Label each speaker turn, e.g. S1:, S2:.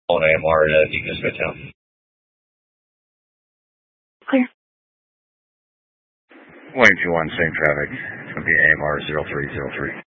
S1: On AMR at Deaconess Midtown.
S2: Clear.
S3: William 21, same traffic. It's going to be AMR 0303.